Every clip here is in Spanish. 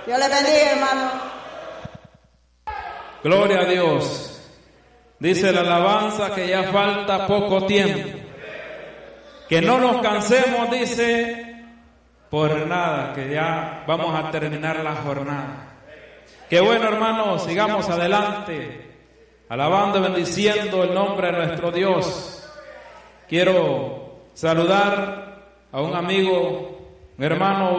Dios le bendiga, hermano. Gloria a Dios. Dice la alabanza que ya falta poco tiempo. Que no nos cansemos, dice, por nada, que ya vamos a terminar la jornada. Qué bueno, hermanos, sigamos adelante, alabando y bendiciendo el nombre de nuestro Dios. Quiero saludar a un amigo, un hermano,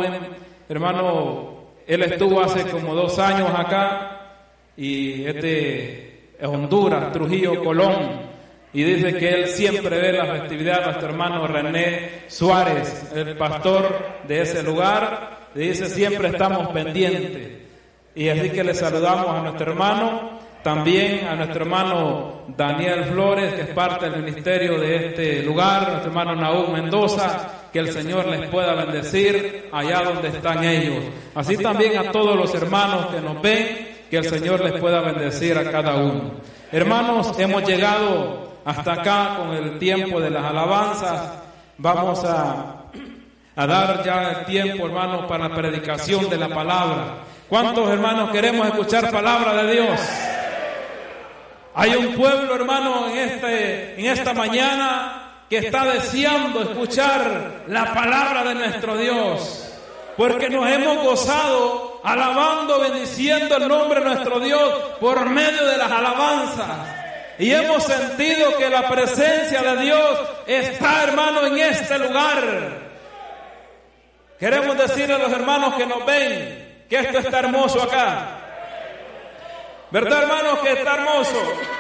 él estuvo hace como 2 años acá, y es Honduras, Trujillo, Colón, y dice que él siempre ve la festividad de nuestro hermano René Suárez, el pastor de ese lugar, y dice siempre estamos pendientes. Y así que le saludamos a nuestro hermano, también a nuestro hermano Daniel Flores, que es parte del ministerio de este lugar, nuestro hermano Naúm Mendoza, que el Señor les pueda bendecir allá donde están ellos. Así también a todos los hermanos que nos ven, que el Señor les pueda bendecir a cada uno. Hermanos, hemos llegado hasta acá con el tiempo de las alabanzas. Vamos a dar ya el tiempo, hermanos, para la predicación de la palabra. ¿Cuántos hermanos queremos escuchar palabra de Dios? Hay un pueblo, hermano, en esta mañana que está deseando escuchar la palabra de nuestro Dios, porque nos hemos gozado alabando, bendiciendo el nombre de nuestro Dios por medio de las alabanzas. Y hemos sentido que la presencia de Dios está, hermano, en este lugar. Queremos decirle a los hermanos que nos ven que esto está hermoso acá. ¿Verdad, hermanos, que está hermoso?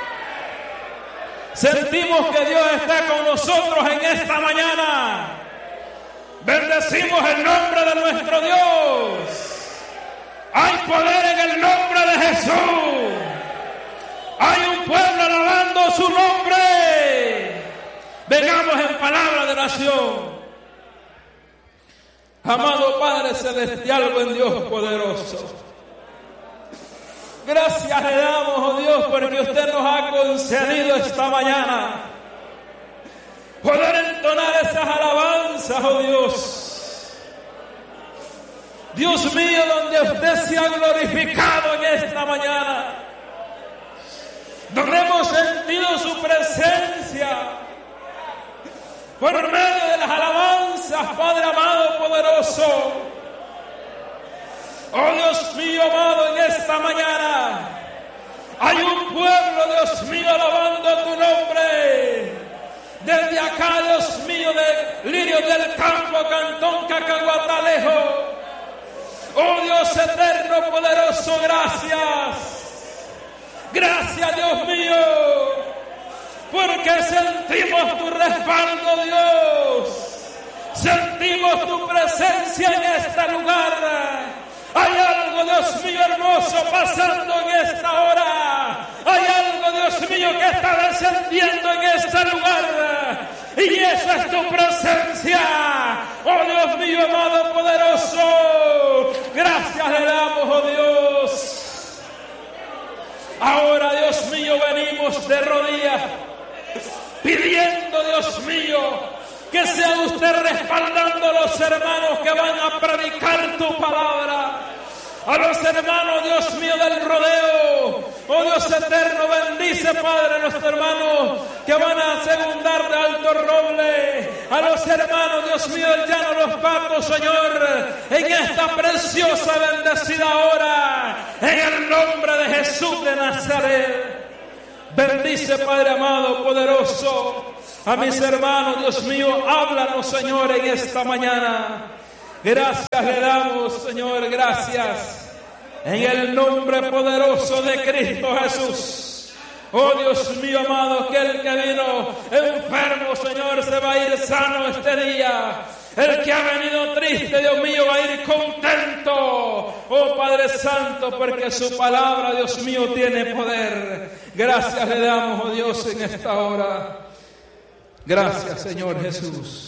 Sentimos que Dios está con nosotros en esta mañana. Bendecimos el nombre de nuestro Dios. Hay poder en el nombre de Jesús. Hay un pueblo alabando su nombre. Vengamos en palabra de oración. Amado Padre Celestial, buen Dios poderoso, gracias le damos, oh Dios, porque usted nos ha concedido esta mañana poder entonar esas alabanzas, oh Dios. Dios mío, donde usted se ha glorificado en esta mañana, donde hemos sentido su presencia por medio de las alabanzas, Padre amado, poderoso. Oh Dios mío, amado, en esta mañana hay un pueblo, Dios mío, alabando tu nombre. Desde acá, Dios mío, de Lirios del Campo, Cantón Cacahuatalejo. Oh Dios eterno, poderoso, gracias. Gracias, Dios mío, porque sentimos tu respaldo, Dios. Sentimos tu presencia en este lugar. Hay algo, Dios mío, hermoso pasando en esta hora. Hay algo, Dios mío, que está descendiendo en este lugar. Y esa es tu presencia. Oh Dios mío, amado, poderoso. Gracias le damos, oh Dios. Ahora, Dios mío, venimos de rodillas, pidiendo, Dios mío, que sea usted respaldando a los hermanos que van a predicar tu palabra. A los hermanos, Dios mío, del rodeo. Oh Dios eterno, bendice, Padre, a los hermanos que van a secundar de Alto Roble. A los hermanos, Dios mío, del Llano Los Patos, Señor, en esta preciosa, bendecida hora, en el nombre de Jesús de Nazaret. Bendice, Padre amado, poderoso, a mis hermanos, Dios mío, háblanos, Señor, en esta mañana. Gracias le damos, Señor, gracias. En el nombre poderoso de Cristo Jesús. Oh Dios mío amado, aquel que vino enfermo, Señor, se va a ir sano este día. El que ha venido triste, Dios mío, va a ir contento. Oh Padre Santo, porque su palabra, Dios mío, tiene poder. Gracias le damos, oh Dios, en esta hora. Gracias, Señor Jesús.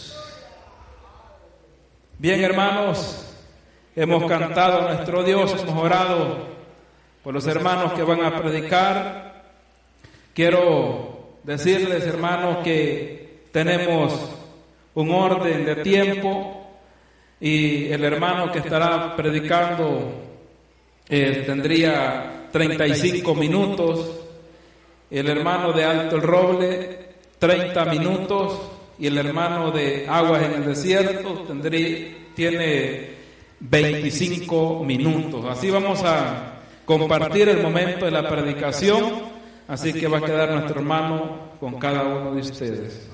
Bien, hermanos, hemos cantado a nuestro Dios, hemos orado por los hermanos que van a predicar. Quiero decirles, hermanos, que tenemos un orden de tiempo y el hermano que estará predicando tendría 35 minutos. El hermano de Alto el Roble, 30 minutos. Y el hermano de Aguas en el Desierto tiene 25 minutos. Así vamos a compartir el momento de la predicación. Así que va a quedar nuestro hermano con cada uno de ustedes.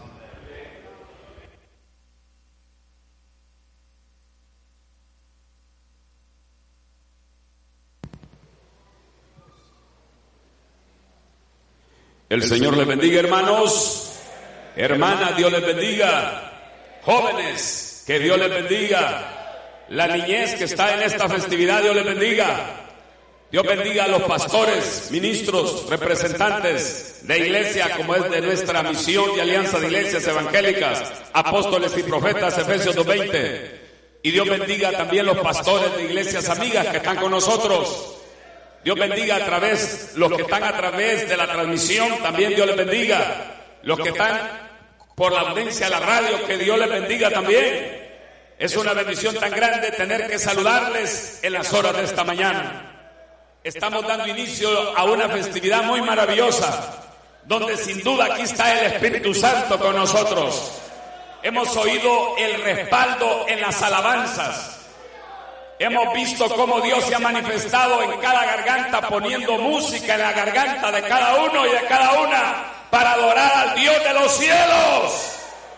El Señor les bendiga, hermanos. Hermanas, Dios les bendiga. Jóvenes, que Dios les bendiga. La niñez que está en esta festividad, Dios les bendiga. Dios bendiga a los pastores, ministros, representantes de iglesia, como es de nuestra misión y alianza de iglesias evangélicas, apóstoles y profetas, Efesios 2:20. Y Dios bendiga también los pastores de iglesias amigas que están con nosotros. Dios bendiga los que están a través de la transmisión, también Dios les bendiga. Los que están por la audiencia de la radio, que Dios les bendiga también. Es una bendición tan grande tener que saludarles en las horas de esta mañana. Estamos dando inicio a una festividad muy maravillosa, donde sin duda aquí está el Espíritu Santo con nosotros. Hemos oído el respaldo en las alabanzas. Hemos visto cómo Dios se ha manifestado en cada garganta, poniendo música en la garganta de cada uno y de cada una para adorar al Dios de los cielos.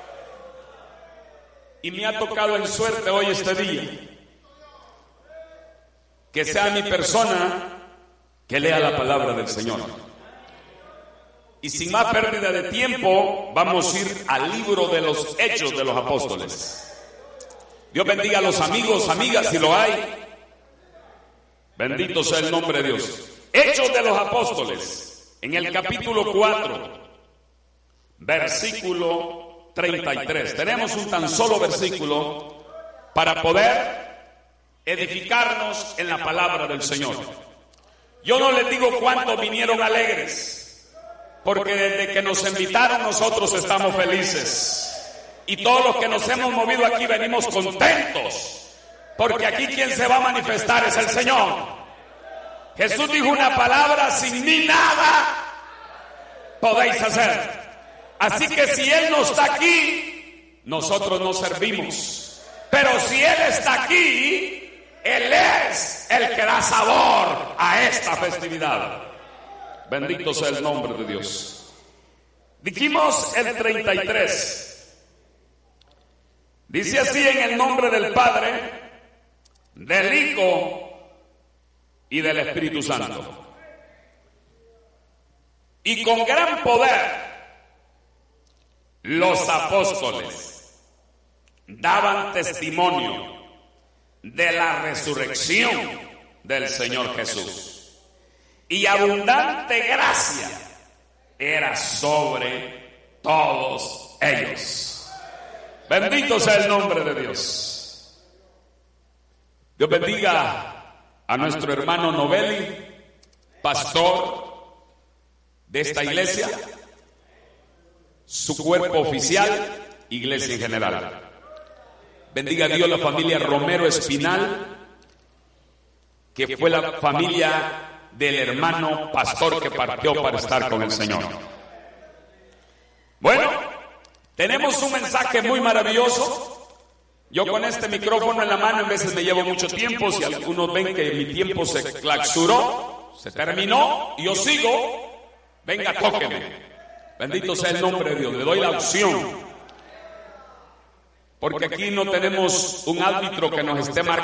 Y me ha tocado en suerte hoy este día que sea mi persona que lea la palabra del Señor. Y sin más pérdida de tiempo, vamos a ir al libro de los Hechos de los Apóstoles. Dios bendiga a los amigos, amigas, si lo hay. Bendito sea el nombre de Dios. Hechos de los Apóstoles, en el capítulo 4, versículo 33. Tenemos un tan solo versículo para poder edificarnos en la palabra del Señor. Yo no les digo cuántos vinieron alegres, porque desde que nos invitaron nosotros estamos felices. Y todos los que nos hemos movido aquí venimos contentos, porque aquí quien se va a manifestar es el Señor. Jesús dijo una palabra: sin mí nada podéis hacer. Así que si Él no está aquí, nosotros no servimos. Pero si Él está aquí, Él es el que da sabor a esta festividad. Bendito sea el nombre de Dios. Dijimos el 33. Dice así: en el nombre del Padre, del Hijo y del Espíritu Santo. Y con gran poder los apóstoles daban testimonio de la resurrección del Señor Jesús. Y abundante gracia era sobre todos ellos. Bendito sea el nombre de Dios. Dios bendiga a nuestro hermano Novelli, pastor de esta iglesia, su cuerpo oficial, iglesia en general. Bendiga a Dios la familia Romero Espinal, que fue la familia del hermano pastor que partió para estar con el Señor. Bueno, tenemos un mensaje muy maravilloso. Yo con este micrófono en la mano en veces me llevo mucho tiempo. Si algunos ven que mi tiempo se clausuró, se terminó y yo sigo, venga, tóqueme. Bendito sea el nombre de Dios. Le doy la opción, porque aquí no tenemos un árbitro que nos esté marcando.